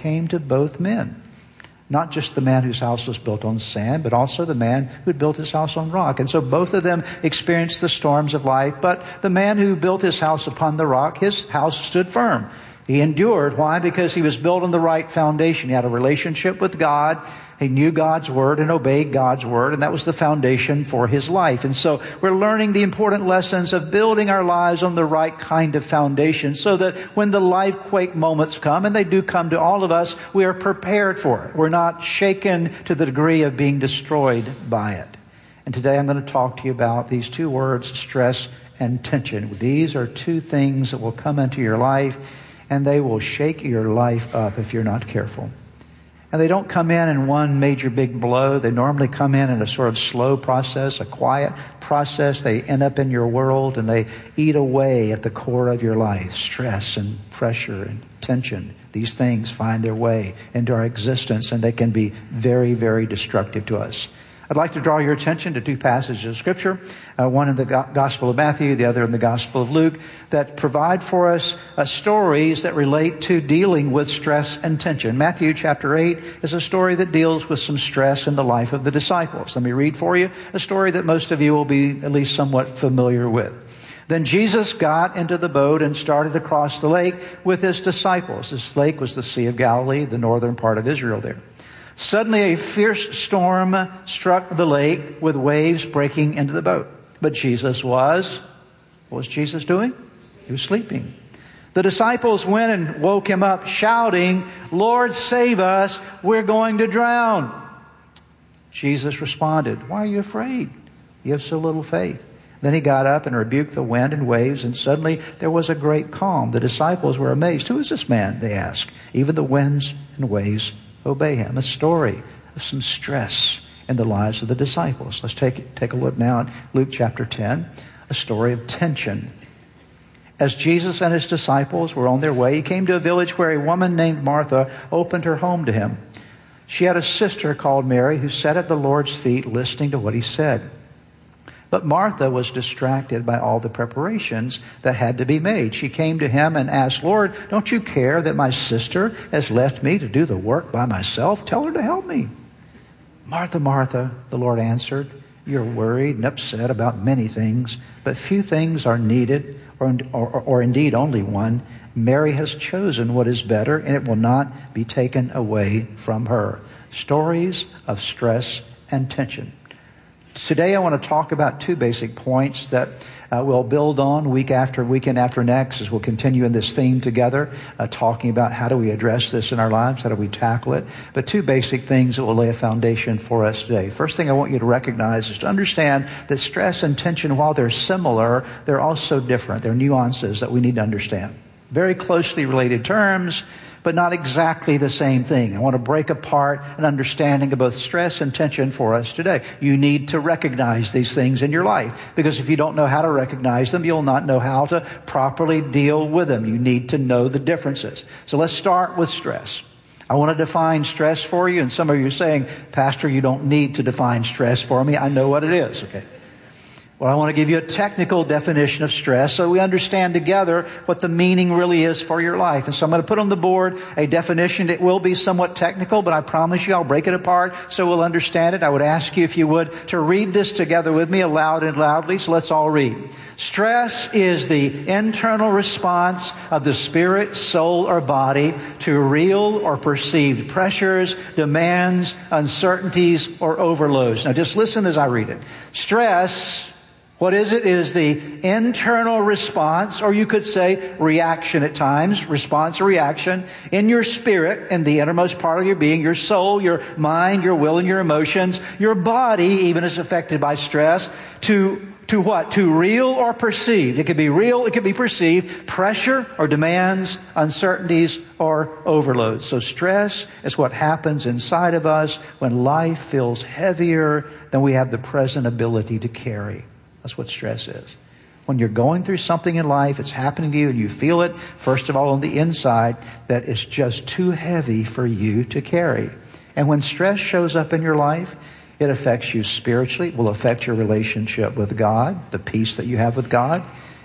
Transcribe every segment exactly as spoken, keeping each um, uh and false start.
came to both men. Not just the man whose house was built on sand, but also the man who built his house on rock. And so both of them experienced the storms of life. But the man who built his house upon the rock, his house stood firm. He endured. Why? Because he was built on the right foundation. He had a relationship with God. He knew God's word and obeyed God's word, and that was the foundation for his life. And so we're learning the important lessons of building our lives on the right kind of foundation so that when the life quake moments come, and they do come to all of us, we are prepared for it. We're not shaken to the degree of being destroyed by it. And today I'm going to talk to you about these two words, stress and tension. These are two things that will come into your life, and they will shake your life up if you're not careful. And they don't come in in one major big blow. They normally come in in a sort of slow process, a quiet process. They end up in your world and they eat away at the core of your life. Stress and pressure and tension. These things find their way into our existence, and they can be very, very destructive to us. I'd like to draw your attention to two passages of Scripture, uh, one in the Gospel of Matthew, the other in the Gospel of Luke, that provide for us uh, stories that relate to dealing with stress and tension. Matthew chapter eight is a story that deals with some stress in the life of the disciples. Let me read for you a story that most of you will be at least somewhat familiar with. Then Jesus got into the boat and started across the lake with his disciples. This lake was the Sea of Galilee, the northern part of Israel there. Suddenly a fierce storm struck the lake with waves breaking into the boat. But Jesus was, what was Jesus doing? He was sleeping. The disciples went and woke him up shouting, "Lord, save us, we're going to drown." Jesus responded, "Why are you afraid? You have so little faith." Then he got up and rebuked the wind and waves, and suddenly there was a great calm. The disciples were amazed. "Who is this man?" they asked. "Even the winds and waves obey him." A story of some stress in the lives of the disciples. Let's take, take a look now at Luke chapter ten, a story of tension. As Jesus and his disciples were on their way, he came to a village where a woman named Martha opened her home to him. She had a sister called Mary who sat at the Lord's feet listening to what he said. But Martha was distracted by all the preparations that had to be made. She came to him and asked, "Lord, don't you care that my sister has left me to do the work by myself? Tell her to help me." "Martha, Martha," the Lord answered, "you're worried and upset about many things, but few things are needed, or, or, or indeed only one. Mary has chosen what is better, and it will not be taken away from her." Stories of stress and tension. Today I want to talk about two basic points that uh, we'll build on week after weekend after next as we'll continue in this theme together, uh, talking about how do we address this in our lives, how do we tackle it. But two basic things that will lay a foundation for us today. First thing I want you to recognize is to understand that stress and tension, while they're similar, they're also different. They're nuances that we need to understand. Very closely related terms, but not exactly the same thing. I want to break apart an understanding of both stress and tension for us today. You need to recognize these things in your life, because if you don't know how to recognize them, you'll not know how to properly deal with them. You need to know the differences. So let's start with stress. I want to define stress for you, and some of you are saying, "Pastor, you don't need to define stress for me. I know what it is." Okay. Well, I want to give you a technical definition of stress so we understand together what the meaning really is for your life. And so I'm going to put on the board a definition. It will be somewhat technical, but I promise you I'll break it apart so we'll understand it. I would ask you, if you would, to read this together with me aloud and loudly. So let's all read. Stress is the internal response of the spirit, soul, or body to real or perceived pressures, demands, uncertainties, or overloads. Now just listen as I read it. Stress, what is it? It is the internal response, or you could say reaction at times, response or reaction, in your spirit, in the innermost part of your being, your soul, your mind, your will, and your emotions. Your body even is affected by stress to To what? To real or perceived. It could be real, it could be perceived. Pressure or demands, uncertainties or overloads. So stress is what happens inside of us when life feels heavier than we have the present ability to carry. That's what stress is. When you're going through something in life, it's happening to you and you feel it, first of all, on the inside, that it's just too heavy for you to carry. And when stress shows up in your life, it affects you spiritually. It will affect your relationship with God, the peace that you have with God.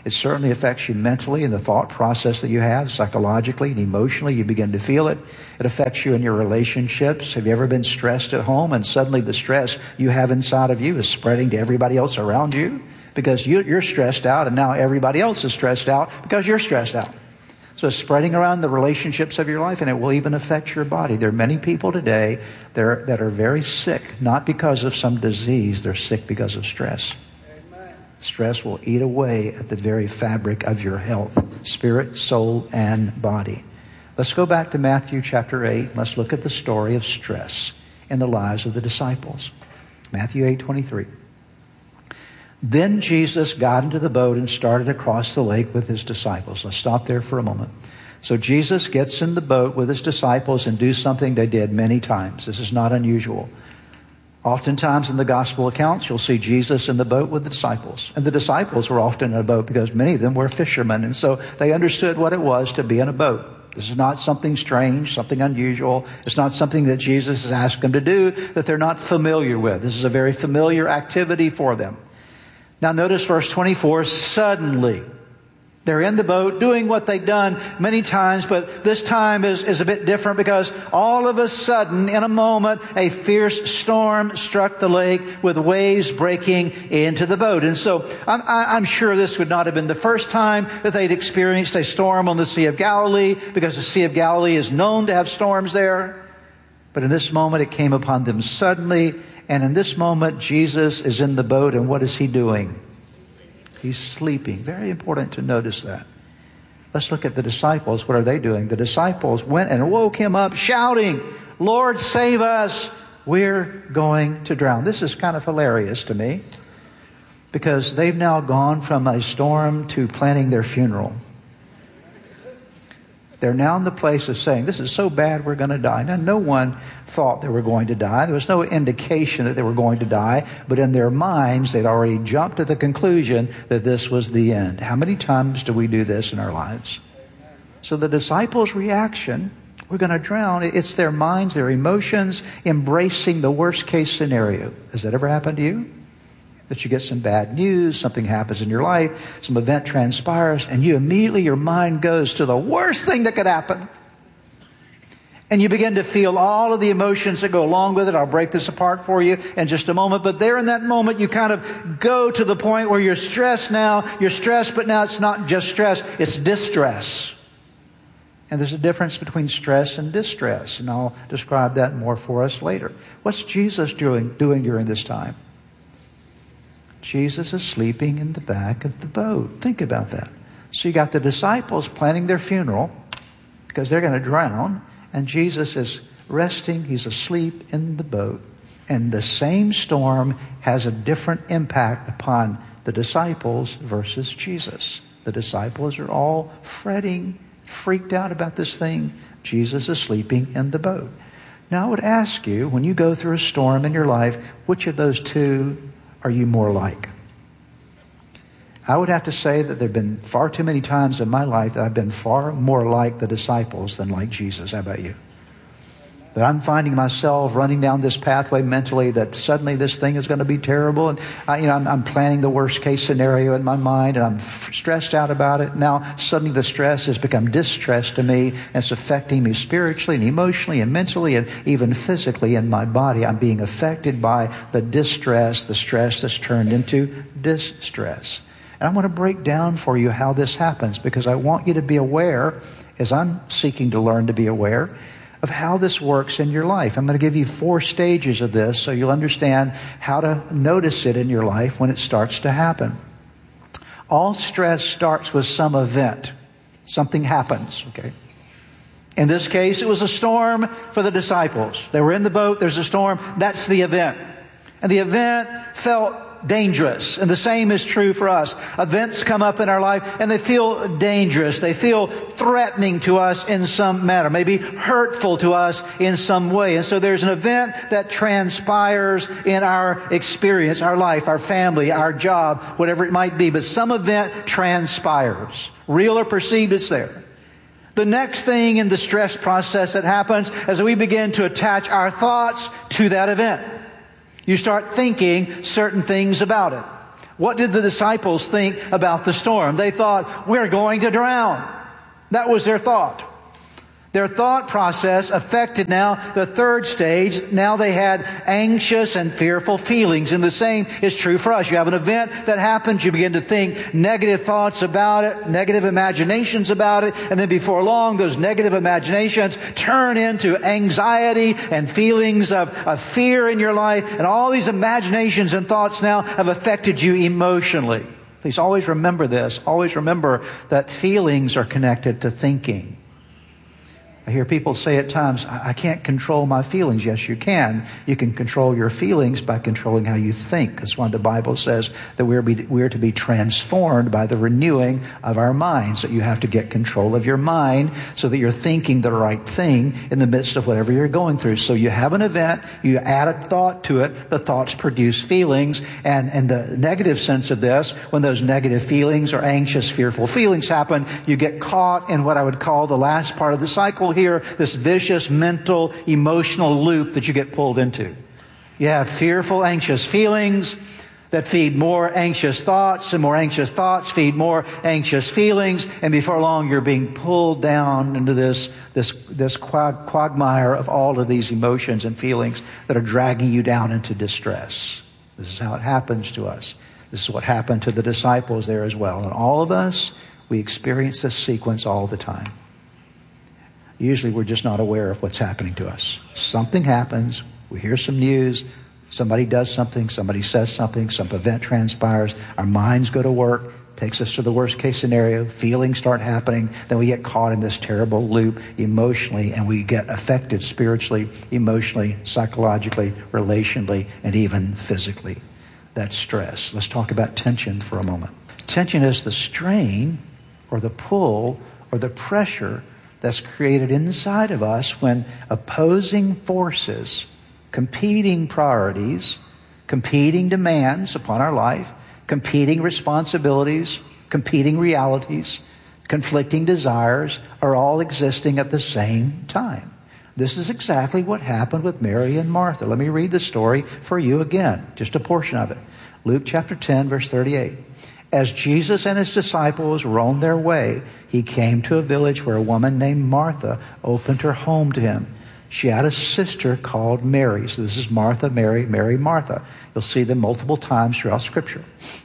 It certainly affects you mentally in the thought process that you have, psychologically and emotionally. You begin to feel it. It affects you in your relationships. Have you ever been stressed at home and suddenly the stress you have inside of you is spreading to everybody else around you? Because you, you're stressed out and now everybody else is stressed out because you're stressed out. So it's spreading around the relationships of your life, and it will even affect your body. There are many people today that are, that are very sick, not because of some disease. They're sick because of stress. Amen. Stress will eat away at the very fabric of your health, spirit, soul, and body. Let's go back to Matthew chapter eight. Let's look at the story of stress in the lives of the disciples. Matthew eight twenty-three. Then Jesus got into the boat and started across the lake with his disciples. Let's stop there for a moment. So Jesus gets in the boat with his disciples and do something they did many times. This is not unusual. Oftentimes in the gospel accounts, you'll see Jesus in the boat with the disciples. And the disciples were often in a boat because many of them were fishermen. And so they understood what it was to be in a boat. This is not something strange, something unusual. It's not something that Jesus has asked them to do that they're not familiar with. This is a very familiar activity for them. Now notice verse twenty-four, suddenly. They're in the boat doing what they've done many times, but this time is, is a bit different because all of a sudden, in a moment, a fierce storm struck the lake with waves breaking into the boat. And so I'm, I'm sure this would not have been the first time that they'd experienced a storm on the Sea of Galilee, because the Sea of Galilee is known to have storms there. But in this moment, it came upon them suddenly. And in this moment, Jesus is in the boat, and what is he doing? He's sleeping. Very important to notice that. Let's look at the disciples. What are they doing? The disciples went and woke him up shouting, Lord, save us. We're going to drown. This is kind of hilarious to me because they've now gone from a storm to planning their funeral. They're now in the place of saying, this is so bad we're going to die. Now, no one thought they were going to die. There was no indication that they were going to die. But in their minds, they'd already jumped to the conclusion that this was the end. How many times do we do this in our lives? So the disciples' reaction, we're going to drown. It's their minds, their emotions, embracing the worst case scenario. Has that ever happened to you? That you get some bad news, something happens in your life, some event transpires, and you immediately, your mind goes to the worst thing that could happen. And you begin to feel all of the emotions that go along with it. I'll break this apart for you in just a moment. But there in that moment, you kind of go to the point where you're stressed now. You're stressed, but now it's not just stress, it's distress. And there's a difference between stress and distress. And I'll describe that more for us later. What's Jesus doing, doing during this time? Jesus is sleeping in the back of the boat. Think about that. So you got the disciples planning their funeral because they're going to drown. And Jesus is resting. He's asleep in the boat. And the same storm has a different impact upon the disciples versus Jesus. The disciples are all fretting, freaked out about this thing. Jesus is sleeping in the boat. Now I would ask you, when you go through a storm in your life, which of those two are you more like? I would have to say that there have been far too many times in my life that I've been far more like the disciples than like Jesus. How about you? That I'm finding myself running down this pathway mentally that suddenly this thing is going to be terrible. And I, you know, I'm, I'm planning the worst case scenario in my mind, and I'm f- stressed out about it. Now suddenly the stress has become distress to me, and it's affecting me spiritually and emotionally and mentally and even physically in my body. I'm being affected by the distress, the stress that's turned into distress. And I want to break down for you how this happens, because I want you to be aware, as I'm seeking to learn to be aware, of how this works in your life. I'm going to give you four stages of this so you'll understand how to notice it in your life when it starts to happen. All stress starts with some event. Something happens, okay? In this case, it was a storm for the disciples. They were in the boat, there's a storm, that's the event. And the event felt dangerous. And the same is true for us. Events come up in our life and they feel dangerous. They feel threatening to us in some manner, maybe hurtful to us in some way. And so there's an event that transpires in our experience, our life, our family, our job, whatever it might be. But some event transpires. Real or perceived, it's there. The next thing in the stress process that happens is we begin to attach our thoughts to that event. You start thinking certain things about it. What did the disciples think about the storm? They thought, we're going to drown. That was their thought. Their thought process affected now the third stage. Now they had anxious and fearful feelings. And the same is true for us. You have an event that happens. You begin to think negative thoughts about it, negative imaginations about it. And then before long, those negative imaginations turn into anxiety and feelings of, of fear in your life. And all these imaginations and thoughts now have affected you emotionally. Please always remember this. Always remember that feelings are connected to thinking. I hear people say at times, I can't control my feelings. Yes, you can. You can control your feelings by controlling how you think. That's why the Bible says that we're, be, we're to be transformed by the renewing of our minds. That you have to get control of your mind so that you're thinking the right thing in the midst of whatever you're going through. So you have an event, you add a thought to it, the thoughts produce feelings. And in the negative sense of this, when those negative feelings or anxious, fearful feelings happen, you get caught in what I would call the last part of the cycle here, this vicious mental, emotional loop that you get pulled into. You have fearful, anxious feelings that feed more anxious thoughts, and more anxious thoughts feed more anxious feelings, and before long you're being pulled down into this, this, this quag, quagmire of all of these emotions and feelings that are dragging you down into distress. This is how it happens to us. This is what happened to the disciples there as well. And all of us, we experience this sequence all the time. Usually we're just not aware of what's happening to us. Something happens, we hear some news, somebody does something, somebody says something, some event transpires, our minds go to work, takes us to the worst case scenario, feelings start happening, then we get caught in this terrible loop emotionally, and we get affected spiritually, emotionally, psychologically, relationally, and even physically. That's stress. Let's talk about tension for a moment. Tension is the strain or the pull or the pressure that's created inside of us when opposing forces, competing priorities, competing demands upon our life, competing responsibilities, competing realities, conflicting desires are all existing at the same time. This is exactly what happened with Mary and Martha. Let me read the story for you again, just a portion of it. Luke chapter ten, verse thirty-eight. As Jesus and his disciples were on their way, he came to a village where a woman named Martha opened her home to him. She had a sister called Mary. So this is Martha, Mary, Mary, Martha. You'll see them multiple times throughout Scripture.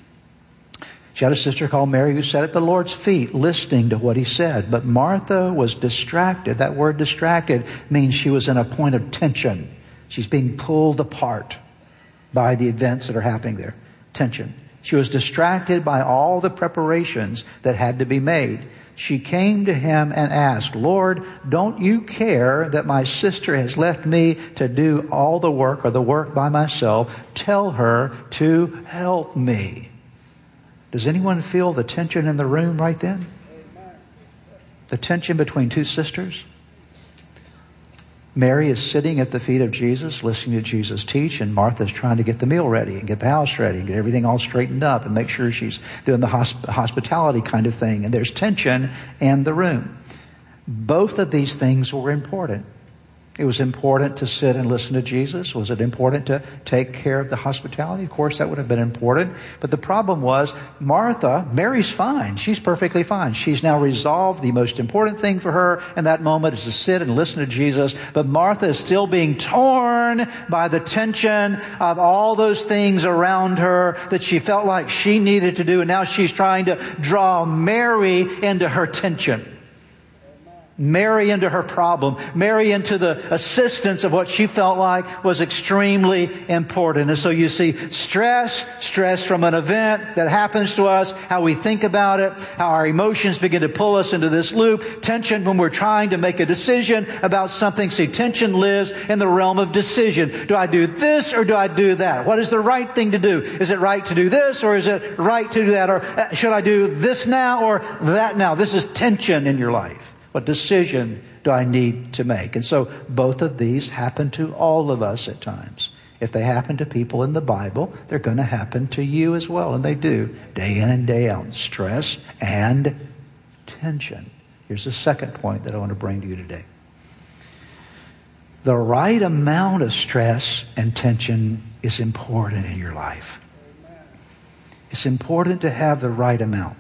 She had a sister called Mary who sat at the Lord's feet listening to what he said. But Martha was distracted. That word distracted means she was in a point of tension. She's being pulled apart by the events that are happening there. Tension. She was distracted by all the preparations that had to be made. She came to him and asked, Lord, don't you care that my sister has left me to do all the work or the work by myself? Tell her to help me. Does anyone feel the tension in the room right then? The tension between two sisters? Mary is sitting at the feet of Jesus, listening to Jesus teach, and Martha's trying to get the meal ready and get the house ready and get everything all straightened up and make sure she's doing the hosp- hospitality kind of thing. And there's tension in the room. Both of these things were important. It was important to sit and listen to Jesus. Was it important to take care of the hospitality? Of course, that would have been important. But the problem was, Martha, Mary's fine. She's perfectly fine. She's now resolved the most important thing for her in that moment is to sit and listen to Jesus. But Martha is still being torn by the tension of all those things around her that she felt like she needed to do. And now she's trying to draw Mary into her tension. Mary into her problem, Mary into the assistance of what she felt like was extremely important. And so you see stress, stress from an event that happens to us, how we think about it, how our emotions begin to pull us into this loop, tension when we're trying to make a decision about something. See, tension lives in the realm of decision. Do I do this or do I do that? What is the right thing to do? Is it right to do this or is it right to do that? Or should I do this now or that now? This is tension in your life. What decision do I need to make? And so both of these happen to all of us at times. If they happen to people in the Bible, they're going to happen to you as well. And they do, day in and day out. Stress and tension. Here's the second point that I want to bring to you today. The right amount of stress and tension is important in your life. It's important to have the right amount.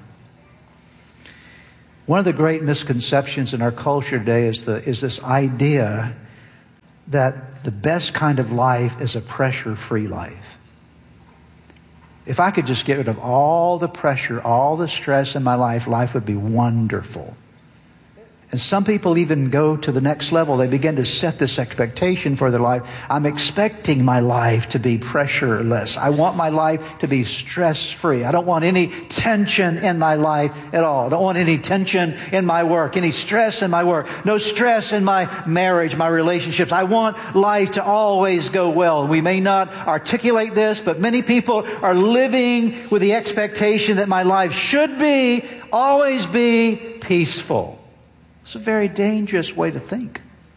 One of the great misconceptions in our culture today is the is this idea that the best kind of life is a pressure-free life. If I could just get rid of all the pressure, all the stress in my life, life would be wonderful. And some people even go to the next level. They begin to set this expectation for their life. I'm expecting my life to be pressureless. I want my life to be stress-free. I don't want any tension in my life at all. I don't want any tension in my work, any stress in my work, no stress in my marriage, my relationships. I want life to always go well. We may not articulate this, but many people are living with the expectation that my life should be, always be peaceful. It's a very dangerous way to think.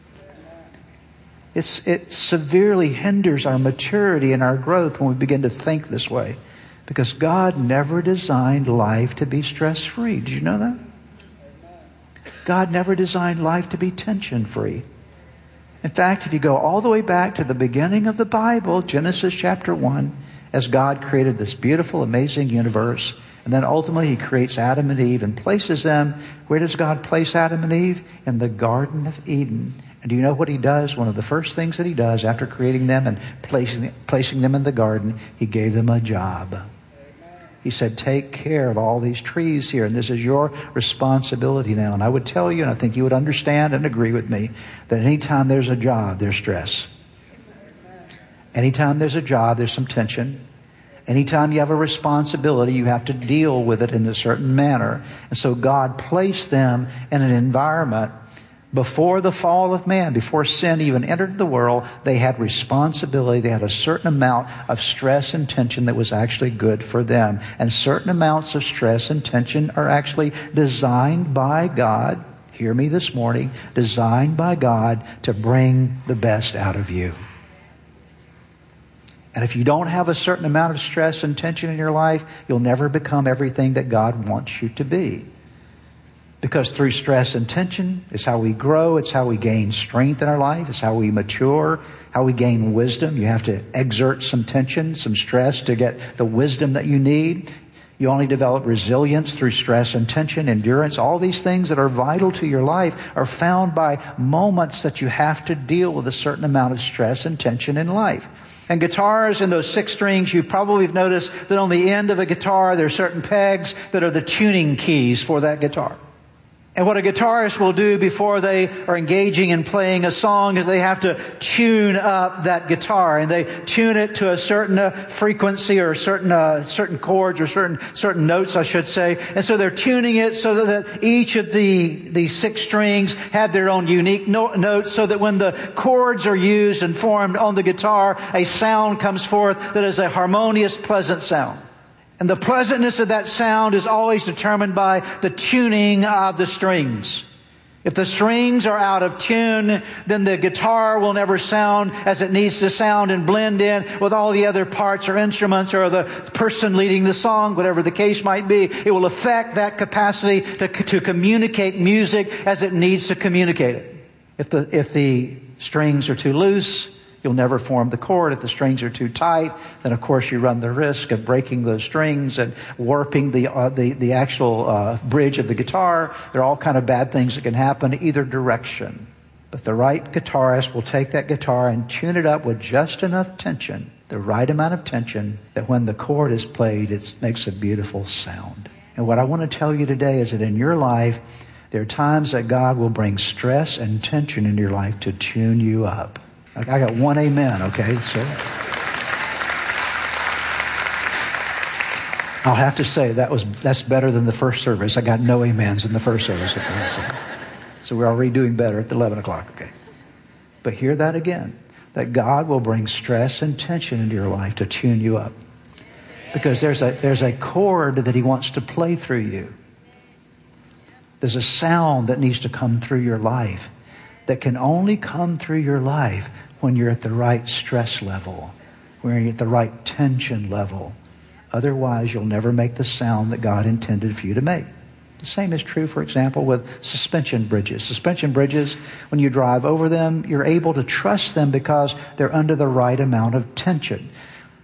It's, it severely hinders our maturity and our growth when we begin to think this way. Because God never designed life to be stress-free. Did you know that? God never designed life to be tension-free. In fact, if you go all the way back to the beginning of the Bible, Genesis chapter one, as God created this beautiful, amazing universe, and then ultimately He creates Adam and Eve and places them. Where does God place Adam and Eve? In the Garden of Eden. And do you know what He does? One of the first things that He does after creating them and placing, placing them in the garden, He gave them a job. He said, take care of all these trees here, and this is your responsibility now. And I would tell you, and I think you would understand and agree with me, that anytime there's a job, there's stress. Anytime there's a job, there's some tension. Anytime you have a responsibility, you have to deal with it in a certain manner. And so God placed them in an environment before the fall of man, before sin even entered the world. They had responsibility. They had a certain amount of stress and tension that was actually good for them. And certain amounts of stress and tension are actually designed by God, hear me this morning, designed by God to bring the best out of you. And if you don't have a certain amount of stress and tension in your life, you'll never become everything that God wants you to be. Because through stress and tension, it's how we grow, it's how we gain strength in our life, it's how we mature, how we gain wisdom. You have to exert some tension, some stress to get the wisdom that you need. You only develop resilience through stress and tension, endurance. All these things that are vital to your life are found by moments that you have to deal with a certain amount of stress and tension in life. And guitars and those six strings, you probably have noticed that on the end of a guitar, there are certain pegs that are the tuning keys for that guitar. And what a guitarist will do before they are engaging in playing a song is they have to tune up that guitar, and they tune it to a certain uh, frequency or certain uh, certain chords or certain certain notes, I should say. And so they're tuning it so that each of the the six strings have their own unique no- notes, so that when the chords are used and formed on the guitar, a sound comes forth that is a harmonious, pleasant sound. And the pleasantness of that sound is always determined by the tuning of the strings. If the strings are out of tune, then the guitar will never sound as it needs to sound and blend in with all the other parts or instruments or the person leading the song, whatever the case might be. It will affect that capacity to, to communicate music as it needs to communicate it. If the, if the strings are too loose, you'll never form the chord. If the strings are too tight, then of course you run the risk of breaking those strings and warping the uh, the, the actual uh, bridge of the guitar. There are all kind of bad things that can happen either direction. But the right guitarist will take that guitar and tune it up with just enough tension, the right amount of tension, that when the chord is played, it makes a beautiful sound. And what I want to tell you today is that in your life, there are times that God will bring stress and tension into your life to tune you up. I got one amen, okay? So I'll have to say that was that's better than the first service. I got no amens in the first service. Okay? So, so we're already doing better at the eleven o'clock, okay? But hear that again, that God will bring stress and tension into your life to tune you up. Because there's a there's a chord that He wants to play through you. There's a sound that needs to come through your life that can only come through your life when you're at the right stress level, when you're at the right tension level. Otherwise, you'll never make the sound that God intended for you to make. The same is true, for example, with suspension bridges. Suspension bridges, when you drive over them, you're able to trust them because they're under the right amount of tension.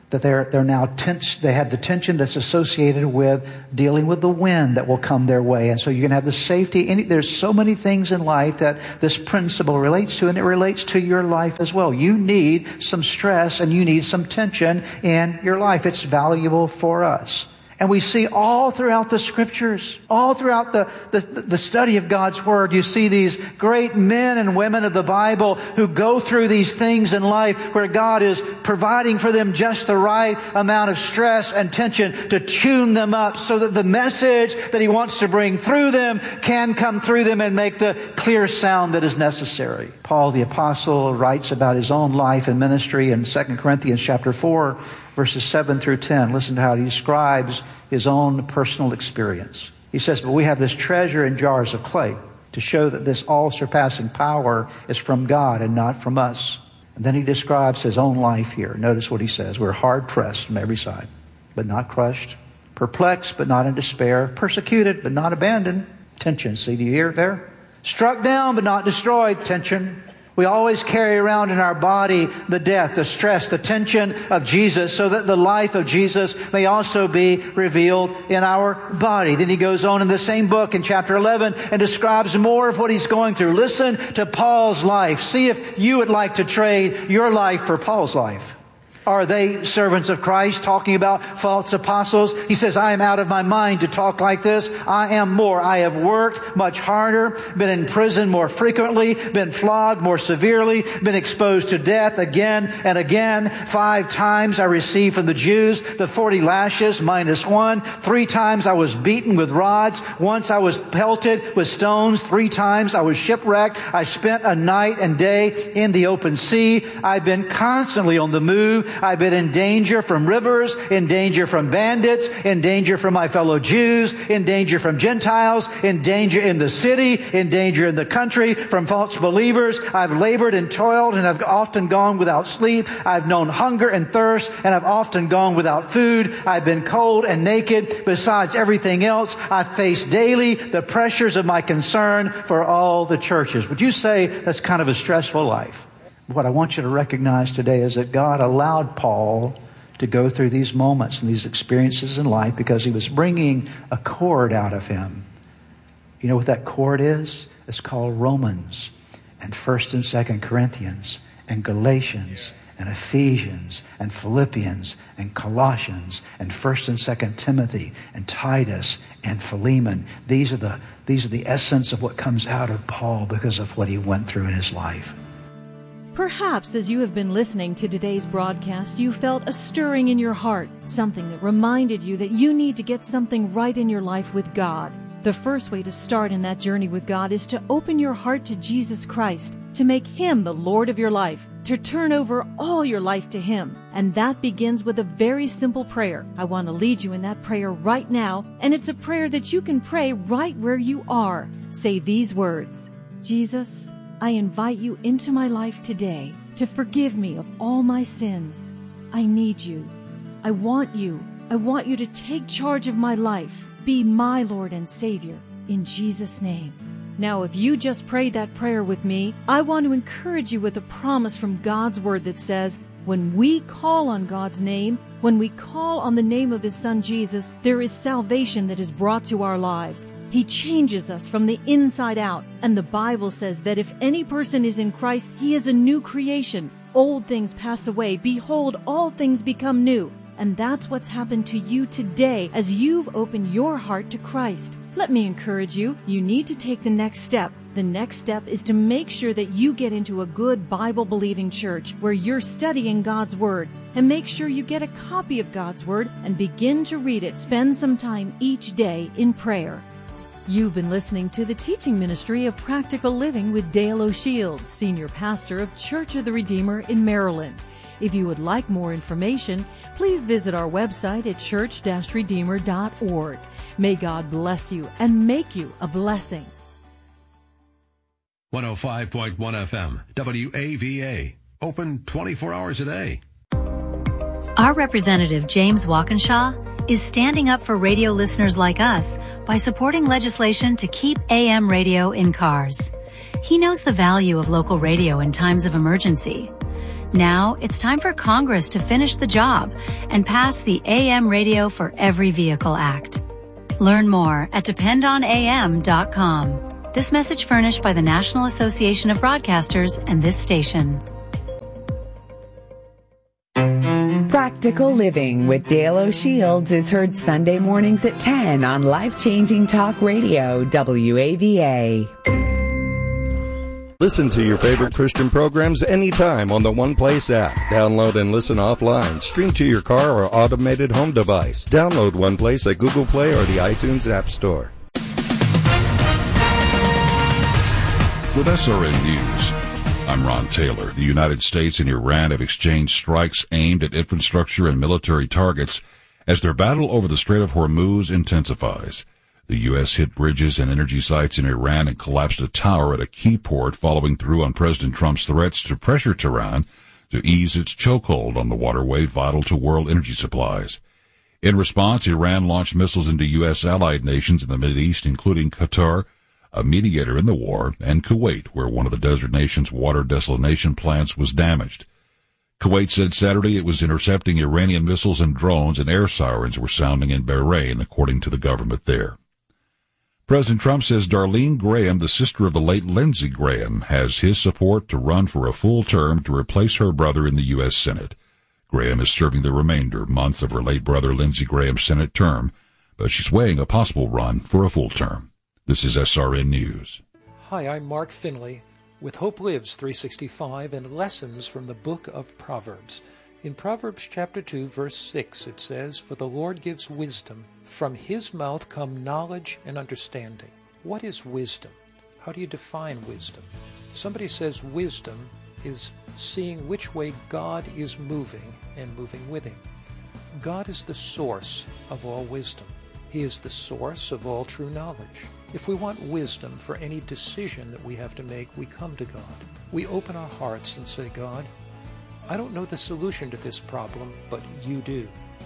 that they're they're now tense. They have the tension that's associated with dealing with the wind that will come their way, and so you can have the safety. Any, there's so many things in life that this principle relates to, and it relates to your life as well. You need some stress and you need some tension in your life. It's valuable for us. And we see all throughout the Scriptures, all throughout the, the, the study of God's Word, you see these great men and women of the Bible who go through these things in life where God is providing for them just the right amount of stress and tension to tune them up so that the message that He wants to bring through them can come through them and make the clear sound that is necessary. Paul the Apostle writes about his own life and ministry in Second Corinthians chapter four, verses seven through ten. Listen to how he describes his own personal experience. He says, but we have this treasure in jars of clay to show that this all-surpassing power is from God and not from us. And then he describes his own life here. Notice what he says. We're hard-pressed from every side, but not crushed. Perplexed, but not in despair. Persecuted, but not abandoned. Tension. See, do you hear it there? Struck down, but not destroyed. Tension. We always carry around in our body the death, the stress, the tension of Jesus so that the life of Jesus may also be revealed in our body. Then he goes on in the same book in chapter eleven and describes more of what he's going through. Listen to Paul's life. See if you would like to trade your life for Paul's life. Are they servants of Christ talking about false apostles? He says, I am out of my mind to talk like this. I am more. I have worked much harder, been in prison more frequently, been flogged more severely, been exposed to death again and again. Five times I received from the Jews the forty lashes minus one. Three times I was beaten with rods. Once I was pelted with stones. Three times I was shipwrecked. I spent a night and day in the open sea. I've been constantly on the move. I've been in danger from rivers, in danger from bandits, in danger from my fellow Jews, in danger from Gentiles, in danger in the city, in danger in the country, from false believers. I've labored and toiled, and I've often gone without sleep. I've known hunger and thirst, and I've often gone without food. I've been cold and naked. Besides everything else, I've faced daily the pressures of my concern for all the churches. Would you say that's kind of a stressful life? What I want you to recognize today is that God allowed Paul to go through these moments and these experiences in life because He was bringing a cord out of him. You know what that cord is? It's called Romans and First and Second Corinthians and Galatians and Ephesians and Philippians and Colossians and First and Second Timothy and Titus and Philemon. These are the these are the essence of what comes out of Paul because of what he went through in his life. Perhaps as you have been listening to today's broadcast, you felt a stirring in your heart, something that reminded you that you need to get something right in your life with God. The first way to start in that journey with God is to open your heart to Jesus Christ, to make Him the Lord of your life, to turn over all your life to Him. And that begins with a very simple prayer. I want to lead you in that prayer right now, and it's a prayer that you can pray right where you are. Say these words: Jesus, I invite you into my life today to forgive me of all my sins. I need you. I want you. I want you to take charge of my life. Be my Lord and Savior. In Jesus' name. Now, if you just prayed that prayer with me, I want to encourage you with a promise from God's Word that says, when we call on God's name, when we call on the name of His Son Jesus, there is salvation that is brought to our lives. He changes us from the inside out. And the Bible says that if any person is in Christ, he is a new creation. Old things pass away. Behold, all things become new. And that's what's happened to you today as you've opened your heart to Christ. Let me encourage you. You need to take the next step. The next step is to make sure that you get into a good Bible-believing church where you're studying God's Word. And make sure you get a copy of God's Word and begin to read it. Spend some time each day in prayer. You've been listening to the teaching ministry of Practical Living with Dale O'Shields, Senior Pastor of Church of the Redeemer in Maryland. If you would like more information, please visit our website at church dash redeemer dot org. May God bless you and make you a blessing. one oh five point one F M, W A V A, open twenty-four hours a day. Our representative, James Walkinshaw, is standing up for radio listeners like us by supporting legislation to keep A M radio in cars. He knows the value of local radio in times of emergency. Now it's time for Congress to finish the job and pass the A M Radio for Every Vehicle Act. Learn more at depend on A M dot com. This message furnished by the National Association of Broadcasters and this station. Practical Living with Dale O'Shields is heard Sunday mornings at ten on Life-Changing Talk Radio, W A V A. Listen to your favorite Christian programs anytime on the One Place app. Download and listen offline. Stream to your car or automated home device. Download One Place at Google Play or the iTunes App Store. With S R N News, I'm Ron Taylor. The United States and Iran have exchanged strikes aimed at infrastructure and military targets as their battle over the Strait of Hormuz intensifies. The U S hit bridges and energy sites in Iran and collapsed a tower at a key port following through on President Trump's threats to pressure Tehran to ease its chokehold on the waterway vital to world energy supplies. In response, Iran launched missiles into U S allied nations in the Mideast, including Qatar, a mediator in the war, and Kuwait, where one of the desert nation's water desalination plants was damaged. Kuwait said Saturday it was intercepting Iranian missiles and drones, and air sirens were sounding in Bahrain, according to the government there. President Trump says Darlene Graham, the sister of the late Lindsey Graham, has his support to run for a full term to replace her brother in the U S Senate. Graham is serving the remainder months of her late brother Lindsey Graham's Senate term, but she's weighing a possible run for a full term. This is S R N News. Hi, I'm Mark Finley with Hope Lives three sixty-five and lessons from the book of Proverbs. In Proverbs chapter two, verse six, it says, "For the Lord gives wisdom. From his mouth come knowledge and understanding." What is wisdom? How do you define wisdom? Somebody says wisdom is seeing which way God is moving and moving with him. God is the source of all wisdom. He is the source of all true knowledge. If we want wisdom for any decision that we have to make, we come to God. We open our hearts and say, God, I don't know the solution to this problem, but you do.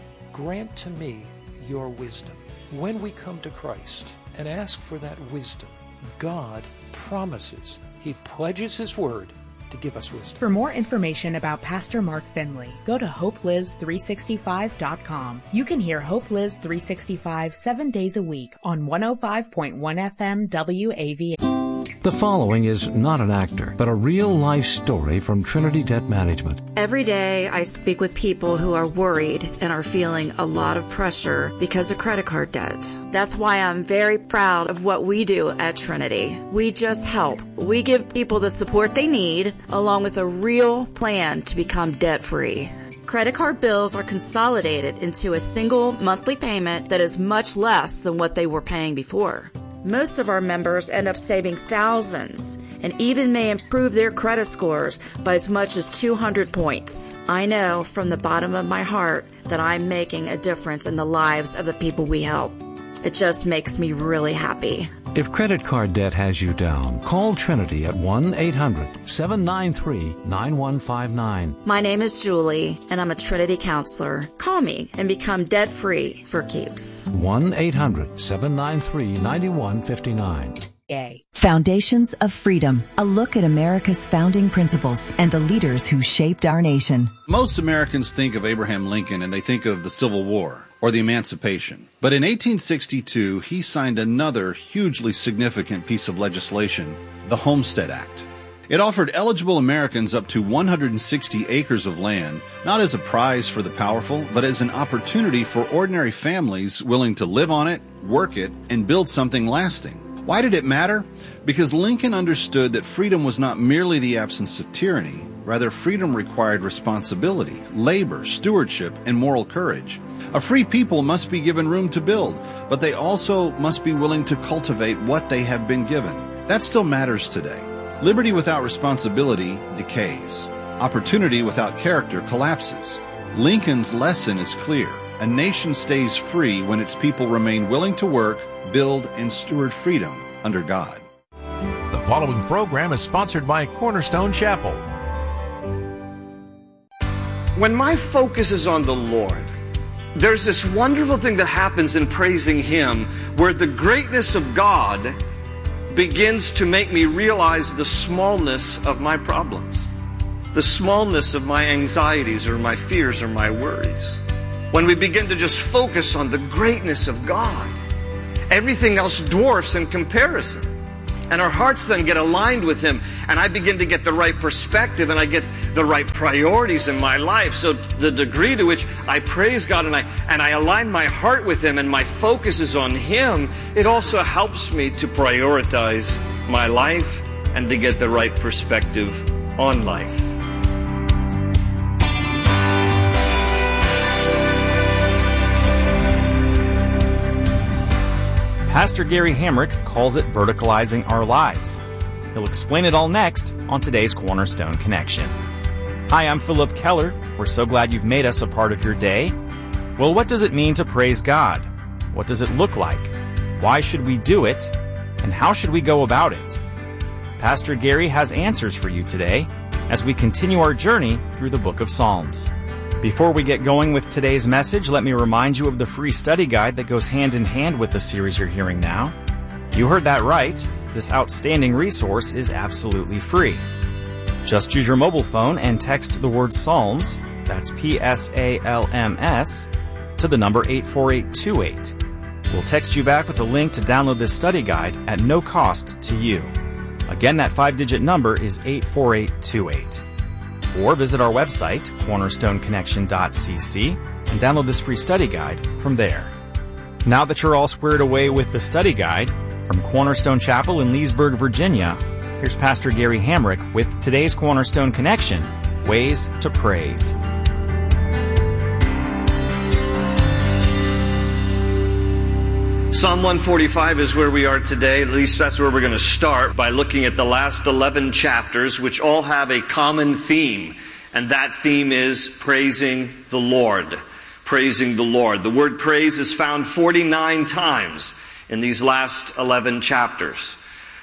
Grant to me your wisdom. When we come to Christ and ask for that wisdom, God promises, he pledges his word to give us wisdom. For more information about Pastor Mark Finley, go to hope lives three sixty-five dot com. You can hear Hope Lives three sixty-five seven days a week on one oh five point one F M W A V A. The following is not an actor, but a real-life story from Trinity Debt Management. Every day I speak with people who are worried and are feeling a lot of pressure because of credit card debt. That's why I'm very proud of what we do at Trinity. We just help. We give people the support they need, along with a real plan to become debt-free. Credit card bills are consolidated into a single monthly payment that is much less than what they were paying before. Most of our members end up saving thousands and even may improve their credit scores by as much as two hundred points. I know from the bottom of my heart that I'm making a difference in the lives of the people we help. It just makes me really happy. If credit card debt has you down, call Trinity at one eight hundred seven nine three nine one five nine. My name is Julie, and I'm a Trinity counselor. Call me and become debt-free for keeps. one eight hundred seven nine three nine one five nine. Yay. Foundations of Freedom, a look at America's founding principles and the leaders who shaped our nation. Most Americans think of Abraham Lincoln and they think of the Civil War or the Emancipation. But in eighteen sixty-two, he signed another hugely significant piece of legislation, the Homestead Act. It offered eligible Americans up to one hundred sixty acres of land, not as a prize for the powerful, but as an opportunity for ordinary families willing to live on it, work it, and build something lasting. Why did it matter? Because Lincoln understood that freedom was not merely the absence of tyranny. Rather, freedom required responsibility, labor, stewardship, and moral courage. A free people must be given room to build, but they also must be willing to cultivate what they have been given. That still matters today. Liberty without responsibility decays. Opportunity without character collapses. Lincoln's lesson is clear. A nation stays free when its people remain willing to work, build, and steward freedom under God. The following program is sponsored by Cornerstone Chapel. When my focus is on the Lord, there's this wonderful thing that happens in praising Him where the greatness of God begins to make me realize the smallness of my problems. the smallness of my anxieties or my fears or my worries. When we begin to just focus on the greatness of God, everything else dwarfs in comparison. And our hearts then get aligned with Him, and I begin to get the right perspective, and I get the right priorities in my life. So the degree to which I praise God and I and I align my heart with Him and my focus is on Him, it also helps me to prioritize my life and to get the right perspective on life. Pastor Gary Hamrick calls it verticalizing our lives. He'll explain it all next on today's Cornerstone Connection. Hi, I'm Philip Keller. We're so glad you've made us a part of your day. Well, what does it mean to praise God? What does it look like? Why should we do it? And how should we go about it? Pastor Gary has answers for you today as we continue our journey through the book of Psalms. Before we get going with today's message, let me remind you of the free study guide that goes hand in hand with the series you're hearing now. You heard that right. This outstanding resource is absolutely free. Just use your mobile phone and text the word Psalms, that's P S A L M S, to the number eight four eight two eight. We'll text you back with a link to download this study guide at no cost to you. Again, that five-digit number is eight four eight two eight. Or visit our website, cornerstone connection dot c c, and download this free study guide from there. Now that you're all squared away with the study guide, from Cornerstone Chapel in Leesburg, Virginia, here's Pastor Gary Hamrick with today's Cornerstone Connection, Ways to Praise. Psalm one forty-five is where we are today. At least that's where we're going to start, by looking at the last eleven chapters, which all have a common theme. And that theme is praising the Lord. Praising the Lord. The word praise is found forty-nine times in these last eleven chapters.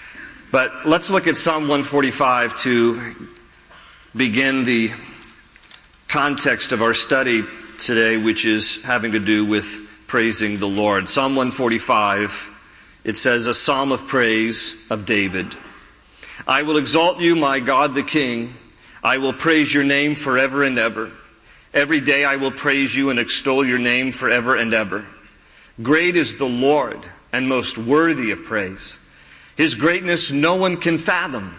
But let's look at Psalm one forty-five to begin the context of our study today, which is having to do with praising the Lord. Psalm one forty-five, it says, a psalm of praise of David. I will exalt you, my God the King. I will praise your name forever and ever. Every day I will praise you and extol your name forever and ever. Great is the Lord and most worthy of praise. His greatness no one can fathom.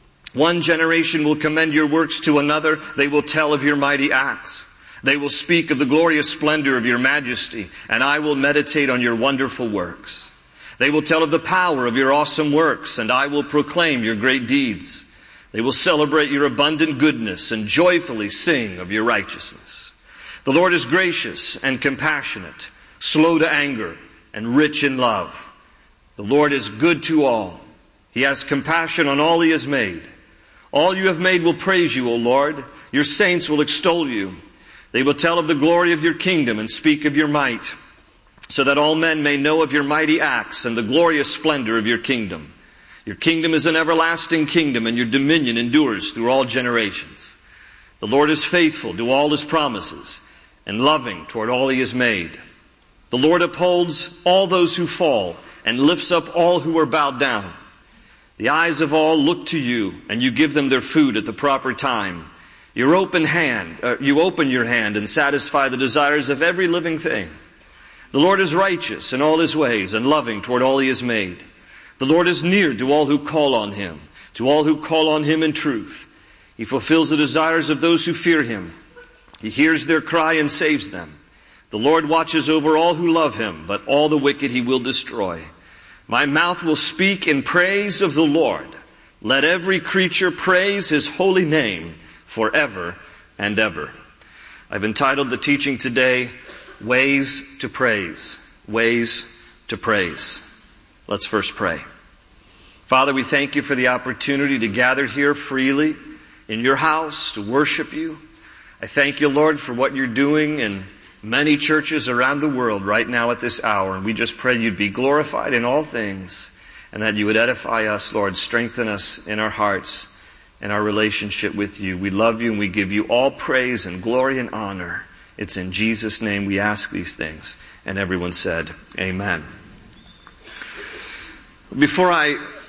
One generation will commend your works to another. They will tell of your mighty acts. They will speak of the glorious splendor of your majesty, and I will meditate on your wonderful works. They will tell of the power of your awesome works, and I will proclaim your great deeds. They will celebrate your abundant goodness and joyfully sing of your righteousness. The Lord is gracious and compassionate, slow to anger, and rich in love. The Lord is good to all. He has compassion on all He has made. All you have made will praise you, O Lord. Your saints will extol you. They will tell of the glory of your kingdom and speak of your might, so that all men may know of your mighty acts and the glorious splendor of your kingdom. Your kingdom is an everlasting kingdom, and your dominion endures through all generations. The Lord is faithful to all His promises and loving toward all He has made. The Lord upholds all those who fall and lifts up all who are bowed down. The eyes of all look to you, and you give them their food at the proper time. Your open hand, uh, you open your hand and satisfy the desires of every living thing. The Lord is righteous in all His ways and loving toward all He has made. The Lord is near to all who call on Him, to all who call on Him in truth. He fulfills the desires of those who fear Him. He hears their cry and saves them. The Lord watches over all who love Him, but all the wicked He will destroy. My mouth will speak in praise of the Lord. Let every creature praise His holy name forever and ever. I've entitled the teaching today, Ways to Praise. Ways to Praise. Let's first pray. Father, we thank you for the opportunity to gather here freely in your house to worship you. I thank you, Lord, for what you're doing in many churches around the world right now at this hour. And we just pray you'd be glorified in all things and that you would edify us, Lord, strengthen us in our hearts and our relationship with you. We love you and we give you all praise and glory and honor. It's in Jesus' name we ask these things. And everyone said, amen. Before I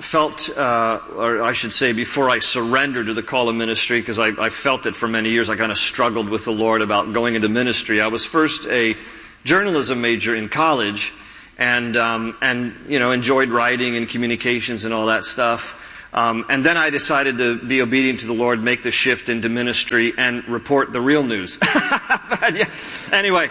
felt, uh, or I should say before I surrendered to the call of ministry, because I, I felt it for many years, I kind of struggled with the Lord about going into ministry. I was first a journalism major in college, and, um, and you know, enjoyed writing and communications and all that stuff. Um, and then I decided to be obedient to the Lord, make the shift into ministry, and report the real news. But yeah, anyway,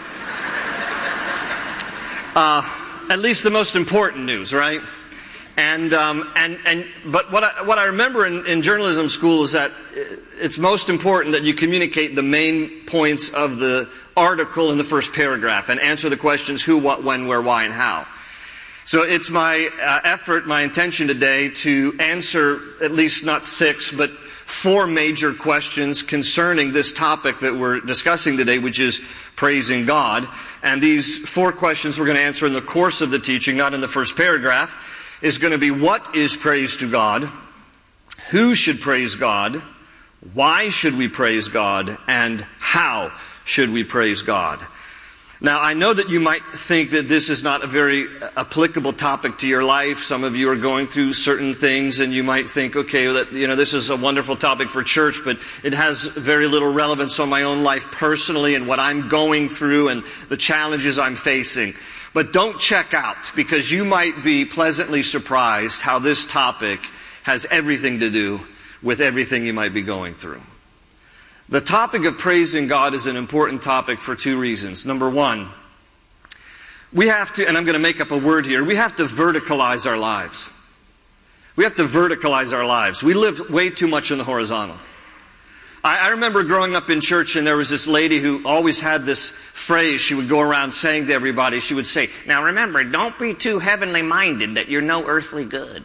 uh, at least the most important news, right? And um, and and but what I, what I remember in, in journalism school is that it's most important that you communicate the main points of the article in the first paragraph and answer the questions who, what, when, where, why, and how. So it's my uh, effort, my intention today to answer at least not six, but four major questions concerning this topic that we're discussing today, which is praising God. And these four questions we're going to answer in the course of the teaching, not in the first paragraph, is going to be: what is praise to God? Who should praise God? Why should we praise God? And how should we praise God? Now, I know that you might think that this is not a very applicable topic to your life. Some of you are going through certain things, and you might think, okay, that, you know, this is a wonderful topic for church, but it has very little relevance on my own life personally and what I'm going through and the challenges I'm facing. But don't check out, because you might be pleasantly surprised how this topic has everything to do with everything you might be going through. The topic of praising God is an important topic for two reasons. Number one, we have to, and I'm going to make up a word here, we have to verticalize our lives. We have to verticalize our lives. We live way too much in the horizontal. I, I remember growing up in church, and there was this lady who always had this phrase she would go around saying to everybody. She would say, "Now remember, don't be too heavenly minded that you're no earthly good."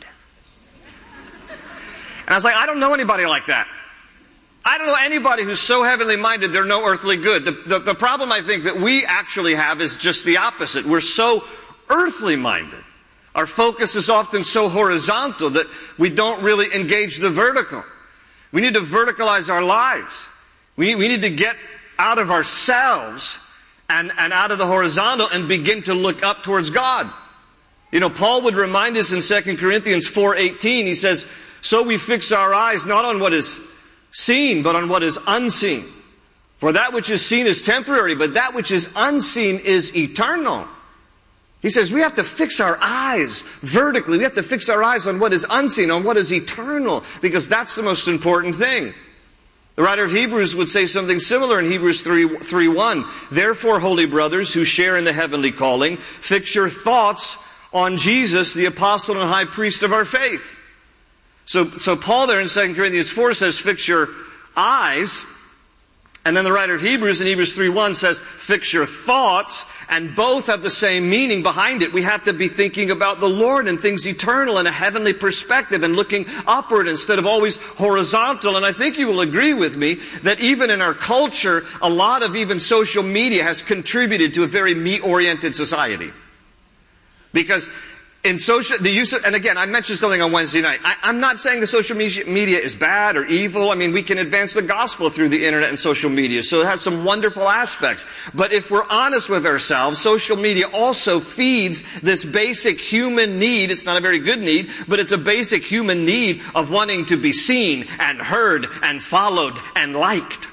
And I was like, I don't know anybody like that. I don't know anybody who's so heavenly minded they're no earthly good. The, the, the problem I think that we actually have is just the opposite. We're so earthly minded. Our focus is often so horizontal that we don't really engage the vertical. We need to verticalize our lives. We need, we need to get out of ourselves and, and out of the horizontal and begin to look up towards God. You know, Paul would remind us in Second Corinthians four eighteen, he says, "So we fix our eyes not on what is seen, but on what is unseen. For that which is seen is temporary, but that which is unseen is eternal." He says we have to fix our eyes vertically. We have to fix our eyes on what is unseen, on what is eternal, because that's the most important thing. The writer of Hebrews would say something similar in Hebrews three one. "Therefore, holy brothers who share in the heavenly calling, fix your thoughts on Jesus, the apostle and high priest of our faith." So, so Paul there in Second Corinthians four says, fix your eyes. And then the writer of Hebrews in Hebrews three one says, fix your thoughts. And both have the same meaning behind it. We have to be thinking about the Lord and things eternal and a heavenly perspective and looking upward instead of always horizontal. And I think you will agree with me that even in our culture, a lot of even social media has contributed to a very me-oriented society. Because in social, the use of, and again, I mentioned something on Wednesday night. I, I'm not saying the social media is bad or evil. I mean, we can advance the gospel through the internet and social media, so it has some wonderful aspects. But if we're honest with ourselves, social media also feeds this basic human need. It's not a very good need, but it's a basic human need of wanting to be seen and heard and followed and liked.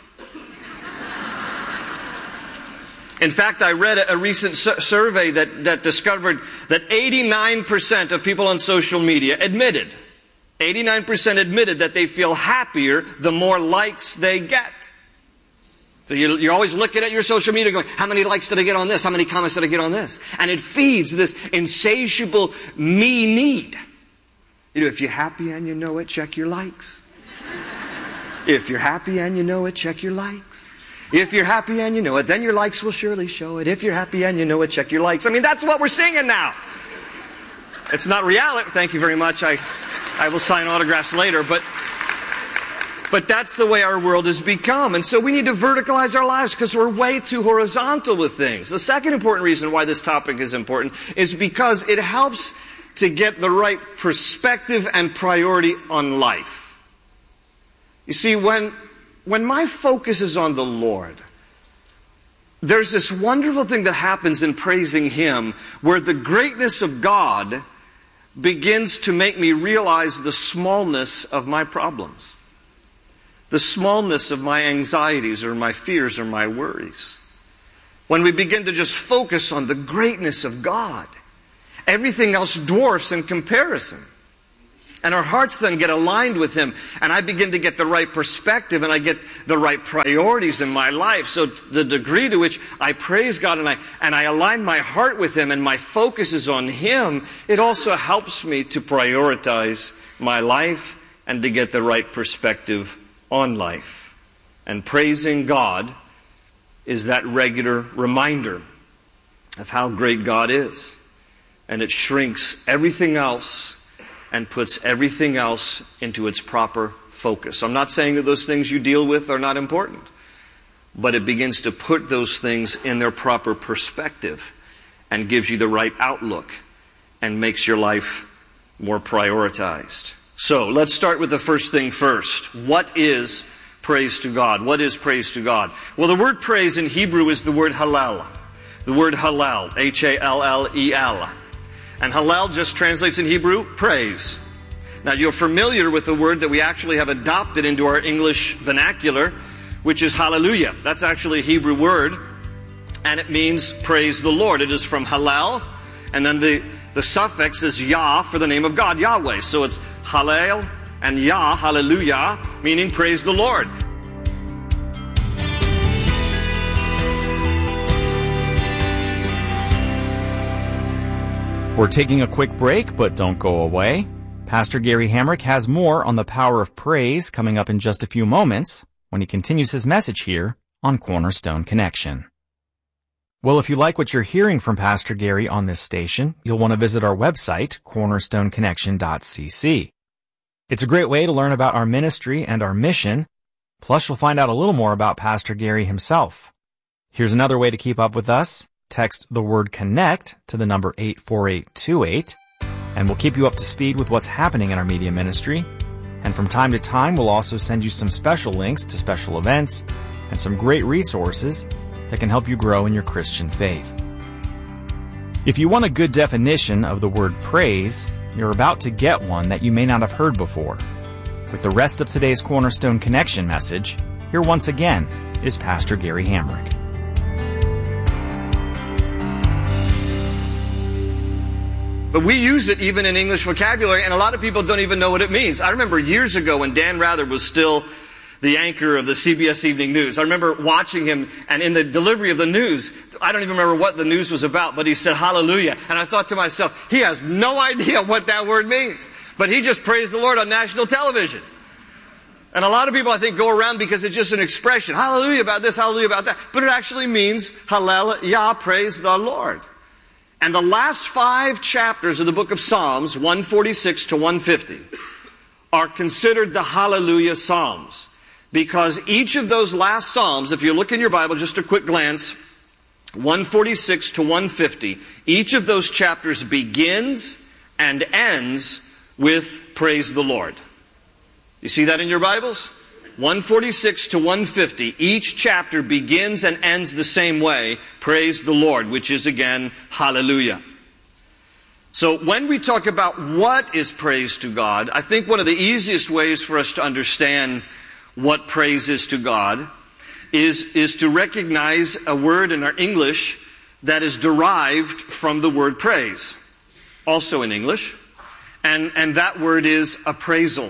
In fact, I read a recent survey that, that discovered that eighty-nine percent of people on social media admitted, eighty-nine percent admitted that they feel happier the more likes they get. So you, you're always looking at your social media going, how many likes did I get on this? How many comments did I get on this? And it feeds this insatiable me need. You know, if you're happy and you know it, check your likes. If you're happy and you know it, check your likes. If you're happy and you know it, then your likes will surely show it. If you're happy and you know it, check your likes. I mean, that's what we're singing now. It's not reality. Thank you very much. I, I will sign autographs later. But, but that's the way our world has become. And so we need to verticalize our lives because we're way too horizontal with things. The second important reason why this topic is important is because it helps to get the right perspective and priority on life. You see, when... When my focus is on the Lord, there's this wonderful thing that happens in praising Him where the greatness of God begins to make me realize the smallness of my problems, the smallness of my anxieties or my fears or my worries. When we begin to just focus on the greatness of God, everything else dwarfs in comparison. And our hearts then get aligned with Him, and I begin to get the right perspective, and I get the right priorities in my life. So the degree to which I praise God and I, and I align my heart with Him and my focus is on Him, it also helps me to prioritize my life and to get the right perspective on life. And praising God is that regular reminder of how great God is. And it shrinks everything else and puts everything else into its proper focus. I'm not saying that those things you deal with are not important, but it begins to put those things in their proper perspective and gives you the right outlook and makes your life more prioritized. So let's start with the first thing first. What is praise to God? What is praise to God? Well, the word praise in Hebrew is the word hallel. The word hallel, H A L L E L. And hallel just translates in Hebrew, praise. Now you're familiar with the word that we actually have adopted into our English vernacular, which is hallelujah. That's actually a Hebrew word, and it means praise the Lord. It is from hallel, and then the, the suffix is Yah for the name of God, Yahweh. So it's hallel and Yah, hallelujah, meaning praise the Lord. We're taking a quick break, but don't go away. Pastor Gary Hamrick has more on the power of praise coming up in just a few moments when he continues his message here on Cornerstone Connection. Well, if you like what you're hearing from Pastor Gary on this station, you'll want to visit our website, cornerstone connection dot c c. It's a great way to learn about our ministry and our mission, plus you'll find out a little more about Pastor Gary himself. Here's another way to keep up with us. Text the word CONNECT to the number eight four eight two eight, and we'll keep you up to speed with what's happening in our media ministry. And from time to time, we'll also send you some special links to special events and some great resources that can help you grow in your Christian faith. If you want a good definition of the word praise, you're about to get one that you may not have heard before. With the rest of today's Cornerstone Connection message, here once again is Pastor Gary Hamrick. But we use it even in English vocabulary, and a lot of people don't even know what it means. I remember years ago when Dan Rather was still the anchor of the C B S Evening News. I remember watching him, and in the delivery of the news, I don't even remember what the news was about, but he said hallelujah. And I thought to myself, he has no idea what that word means. But he just praised the Lord on national television. And a lot of people, I think, go around because it's just an expression. Hallelujah about this, hallelujah about that. But it actually means hallelujah, praise the Lord. And the last five chapters of the book of Psalms, one forty-six to one fifty, are considered the Hallelujah Psalms. Because each of those last Psalms, if you look in your Bible, just a quick glance, one forty-six to one fifty, each of those chapters begins and ends with praise the Lord. You see that in your Bibles? one forty-six to one fifty, each chapter begins and ends the same way, praise the Lord, which is again, hallelujah. So when we talk about what is praise to God, I think one of the easiest ways for us to understand what praise is to God is, is to recognize a word in our English that is derived from the word praise, also in English, and, and that word is appraisal.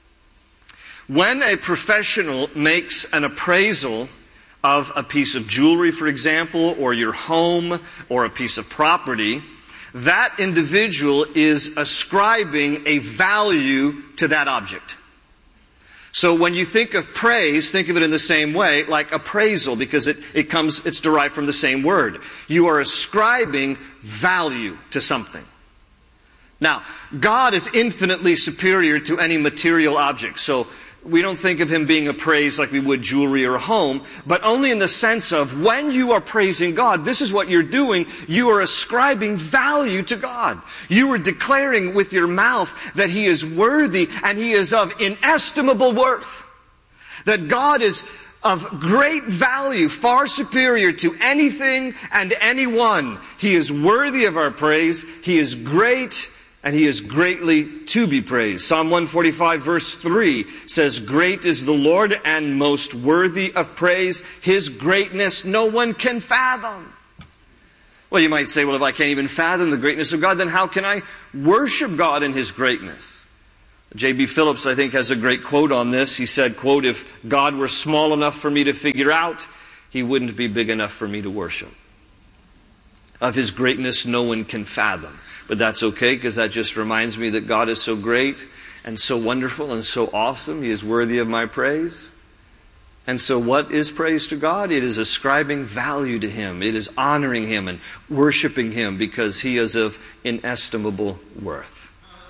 When a professional makes an appraisal of a piece of jewelry, for example, or your home, or a piece of property, that individual is ascribing a value to that object. So when you think of praise, think of it in the same way, like appraisal, because it, it comes, it's derived from the same word. You are ascribing value to something. Now, God is infinitely superior to any material object, so we don't think of Him being appraised like we would jewelry or a home, but only in the sense of when you are praising God, this is what you're doing. You are ascribing value to God. You are declaring with your mouth that He is worthy and He is of inestimable worth. That God is of great value, far superior to anything and anyone. He is worthy of our praise. He is great and he is greatly to be praised. Psalm one forty-five verse three says, "Great is the Lord and most worthy of praise. His greatness no one can fathom." Well, you might say, well, if I can't even fathom the greatness of God, then how can I worship God in His greatness? J B Phillips, I think, has a great quote on this. He said, quote, "If God were small enough for me to figure out, He wouldn't be big enough for me to worship. Of His greatness no one can fathom." But that's okay, because that just reminds me that God is so great and so wonderful and so awesome. He is worthy of my praise. And so what is praise to God? It is ascribing value to Him. It is honoring Him and worshiping Him because He is of inestimable worth.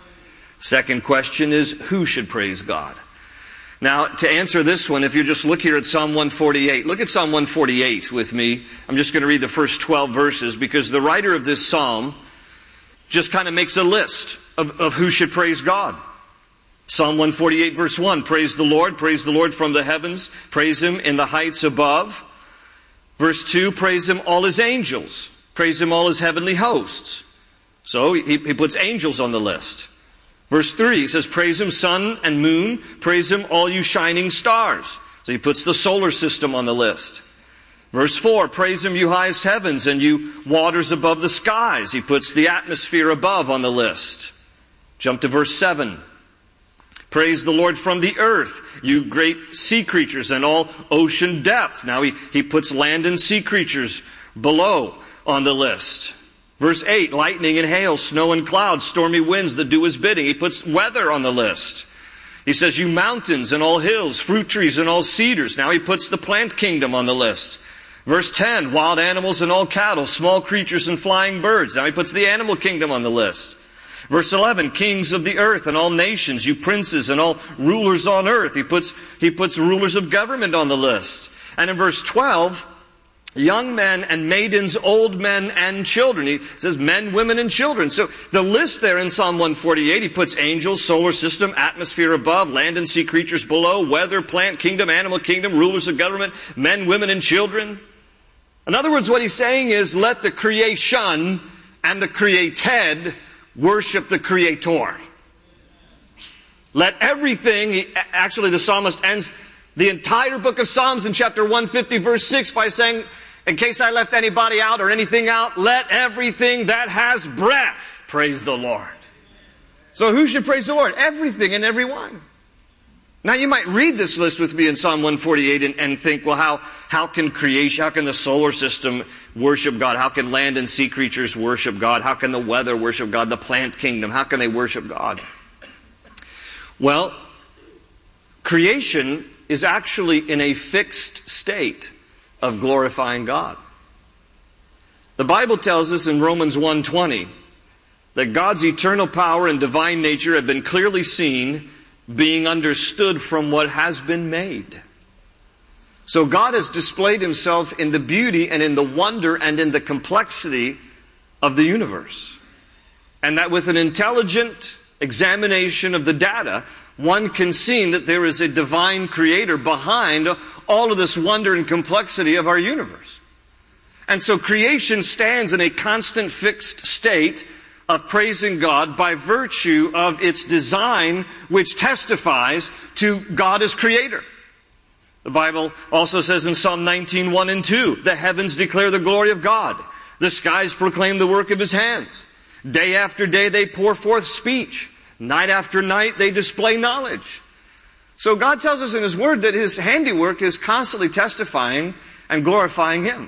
Second question is, who should praise God? Now, to answer this one, if you just look here at Psalm one forty-eight, look at Psalm one forty-eight with me. I'm just going to read the first twelve verses because the writer of this psalm just kind of makes a list of, of who should praise God. Psalm one forty-eight verse one, "Praise the Lord, praise the Lord from the heavens, praise Him in the heights above." Verse two, "Praise Him all His angels, praise Him all His heavenly hosts." So he, he puts angels on the list. Verse three, he says, "Praise Him sun and moon, praise Him all you shining stars." So he puts the solar system on the list. Verse four, "Praise Him you highest heavens and you waters above the skies." He puts the atmosphere above on the list. Jump to verse seven. "Praise the Lord from the earth, you great sea creatures and all ocean depths." Now he, he puts land and sea creatures below on the list. Verse eight, "Lightning and hail, snow and clouds, stormy winds that do His bidding." He puts weather on the list. He says, "You mountains and all hills, fruit trees and all cedars." Now he puts the plant kingdom on the list. Verse ten, "Wild animals and all cattle, small creatures and flying birds." Now he puts the animal kingdom on the list. Verse eleven, "Kings of the earth and all nations, you princes and all rulers on earth." He puts, he puts rulers of government on the list. And in verse twelve, "Young men and maidens, old men and children." He says men, women, and children. So the list there in Psalm one forty-eight, he puts angels, solar system, atmosphere above, land and sea creatures below, weather, plant kingdom, animal kingdom, rulers of government, men, women, and children. In other words, what he's saying is, let the creation and the created worship the Creator. Let everything, actually the psalmist ends the entire book of Psalms in chapter one fifty verse six by saying, in case I left anybody out or anything out, let everything that has breath praise the Lord. So who should praise the Lord? Everything and everyone. Now you might read this list with me in Psalm one forty-eight and, and think, well, how, how can creation, how can the solar system worship God? How can land and sea creatures worship God? How can the weather worship God? The plant kingdom, how can they worship God? Well, creation is actually in a fixed state of glorifying God. The Bible tells us in Romans one twenty that God's eternal power and divine nature have been clearly seen, being understood from what has been made. So God has displayed Himself in the beauty and in the wonder and in the complexity of the universe. And that with an intelligent examination of the data, one can see that there is a divine creator behind all of this wonder and complexity of our universe. And so creation stands in a constant fixed state of praising God by virtue of its design, which testifies to God as creator. The Bible also says in Psalm nineteen, one and two, "The heavens declare the glory of God. The skies proclaim the work of His hands. Day after day they pour forth speech. Night after night they display knowledge." So God tells us in His Word that His handiwork is constantly testifying and glorifying Him.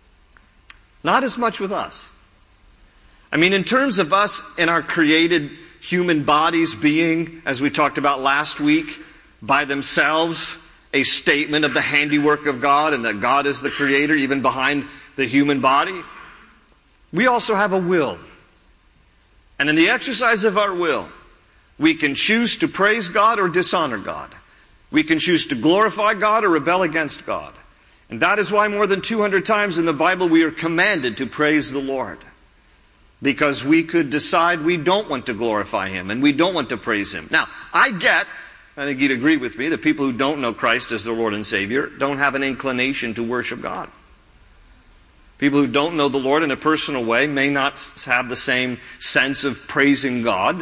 Not as much with us. I mean, in terms of us in our created human bodies being, as we talked about last week, by themselves, a statement of the handiwork of God and that God is the creator even behind the human body, we also have a will. And in the exercise of our will, we can choose to praise God or dishonor God. We can choose to glorify God or rebel against God. And that is why more than two hundred times in the Bible we are commanded to praise the Lord. Because we could decide we don't want to glorify Him and we don't want to praise Him. Now, I get, I think you'd agree with me, that people who don't know Christ as their Lord and Savior don't have an inclination to worship God. People who don't know the Lord in a personal way may not have the same sense of praising God